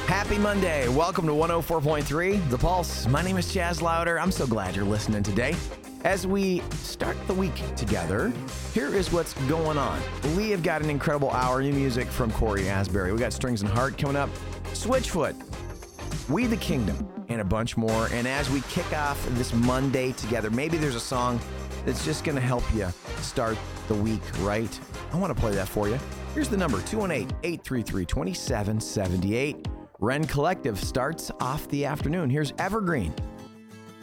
Happy Monday. Welcome to 104.3 The Pulse. My name is Chaz Louder. I'm so glad you're listening today. As we start the week together, here is what's going on. We have got an incredible hour, new music from Corey Asbury. We got Strings and Heart coming up, Switchfoot, We the Kingdom, and a bunch more. And as we kick off this Monday together, maybe there's a song that's just going to help you start the week right. I want to play that for you. Here's the number, 218-833-2778. Ren Collective starts off the afternoon. Here's Evergreen.